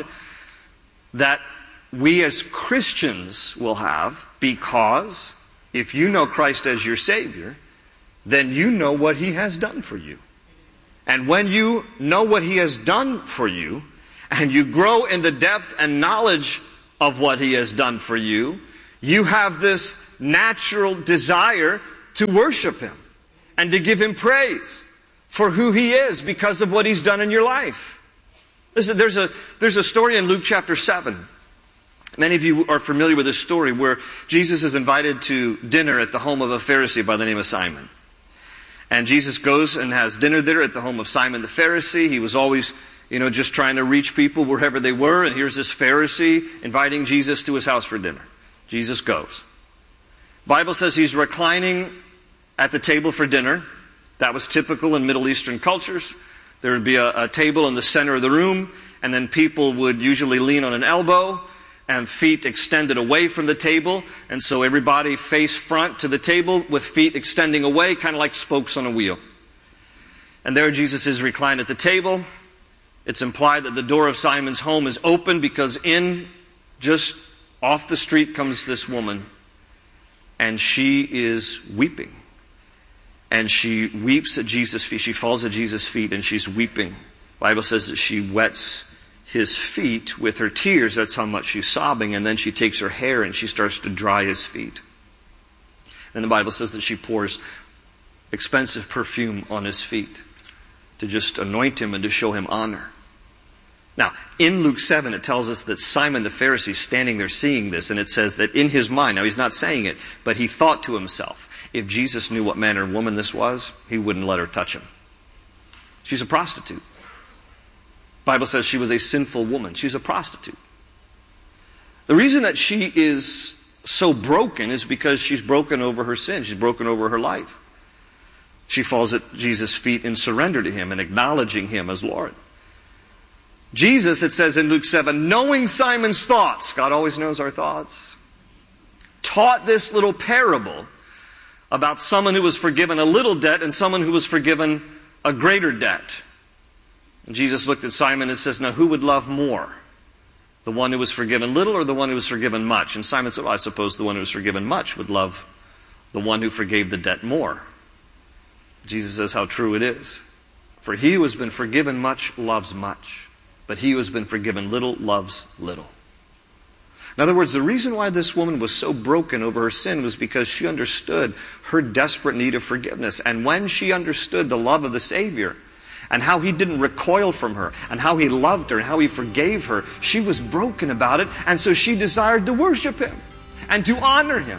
that we as Christians will have, because if you know Christ as your Savior, then you know what He has done for you. And when you know what He has done for you, and you grow in the depth and knowledge of what He has done for you, you have this natural desire to worship Him and to give Him praise for who He is because of what He's done in your life. Listen, there's a, there's a story in Luke chapter seven. Many of you are familiar with this story where Jesus is invited to dinner at the home of a Pharisee by the name of Simon. And Jesus goes and has dinner there at the home of Simon the Pharisee. He was always, you know, just trying to reach people wherever they were. And here's this Pharisee inviting Jesus to his house for dinner. Jesus goes. Bible says he's reclining at the table for dinner. That was typical in Middle Eastern cultures. There would be a, a table in the center of the room, and then people would usually lean on an elbow and feet extended away from the table. And so everybody face front to the table with feet extending away, kind of like spokes on a wheel. And there Jesus is reclined at the table. It's implied that the door of Simon's home is open because in, just off the street, comes this woman. And she is weeping. And she weeps at Jesus' feet. She falls at Jesus' feet and she's weeping. The Bible says that she wets His feet with her tears. That's how much she's sobbing. And then she takes her hair and she starts to dry His feet. And the Bible says that she pours expensive perfume on His feet to just anoint Him and to show Him honor. Now, in Luke seven, it tells us that Simon the Pharisee is standing there seeing this, and it says that in his mind, now he's not saying it, but he thought to himself, if Jesus knew what manner of woman this was, He wouldn't let her touch Him. She's a prostitute. The Bible says she was a sinful woman. She's a prostitute. The reason that she is so broken is because she's broken over her sin. She's broken over her life. She falls at Jesus' feet in surrender to Him and acknowledging Him as Lord. Jesus, it says in Luke seven, knowing Simon's thoughts, God always knows our thoughts, taught this little parable about someone who was forgiven a little debt and someone who was forgiven a greater debt. And Jesus looked at Simon and says, now who would love more? The one who was forgiven little or the one who was forgiven much? And Simon said, well, I suppose the one who was forgiven much would love the one who forgave the debt more. Jesus says how true it is. For he who has been forgiven much loves much. But he who has been forgiven little loves little. In other words, the reason why this woman was so broken over her sin was because she understood her desperate need of forgiveness. And when she understood the love of the Savior, and how He didn't recoil from her, and how He loved her, and how He forgave her, she was broken about it, and so she desired to worship Him and to honor Him.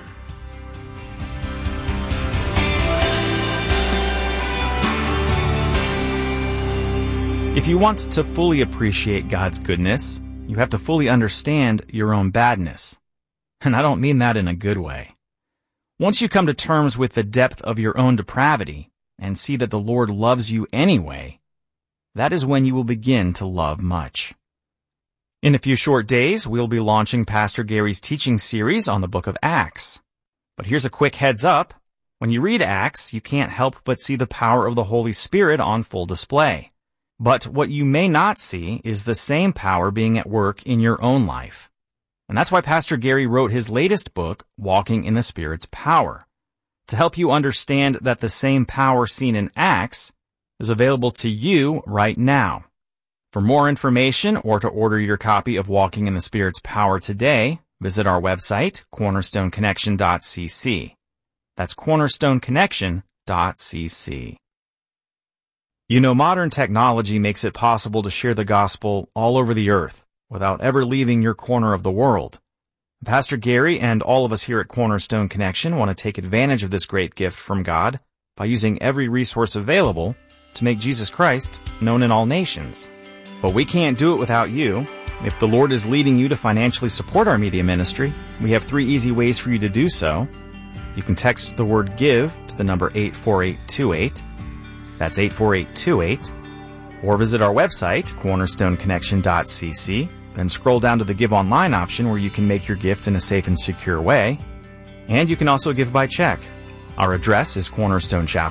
If you want to fully appreciate God's goodness, you have to fully understand your own badness. And I don't mean that in a good way. Once you come to terms with the depth of your own depravity and see that the Lord loves you anyway, that is when you will begin to love much. In a few short days, we'll be launching Pastor Gary's teaching series on the book of Acts. But here's a quick heads up. When you read Acts, you can't help but see the power of the Holy Spirit on full display. But what you may not see is the same power being at work in your own life. And that's why Pastor Gary wrote his latest book, Walking in the Spirit's Power, to help you understand that the same power seen in Acts is available to you right now. For more information or to order your copy of Walking in the Spirit's Power today, visit our website, cornerstone connection dot c c. That's cornerstone connection dot c c. You know, modern technology makes it possible to share the gospel all over the earth without ever leaving your corner of the world. Pastor Gary and all of us here at Cornerstone Connection want to take advantage of this great gift from God by using every resource available to make Jesus Christ known in all nations. But we can't do it without you. If the Lord is leading you to financially support our media ministry, we have three easy ways for you to do so. You can text the word GIVE to the number eight four eight two eight. That's eight four eight two eight. Or visit our website, cornerstone connection dot c c. Then scroll down to the Give Online option where you can make your gift in a safe and secure way. And you can also give by check. Our address is Cornerstone Chapel,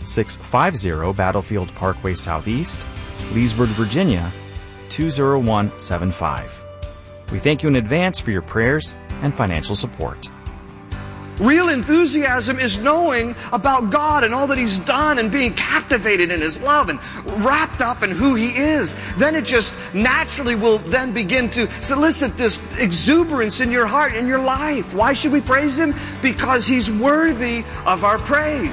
six five zero Battlefield Parkway Southeast, Leesburg, Virginia, two zero one seven five. We thank you in advance for your prayers and financial support. Real enthusiasm is knowing about God and all that He's done and being captivated in His love and wrapped up in who He is. Then it just naturally will then begin to solicit this exuberance in your heart, in your life. Why should we praise Him? Because He's worthy of our praise.